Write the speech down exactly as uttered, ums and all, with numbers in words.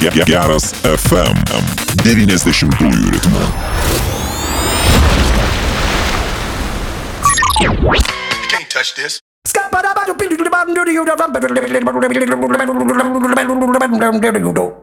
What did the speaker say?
Geras F M devyniasdešimtųjų ritmu. You can't touch this. Skapa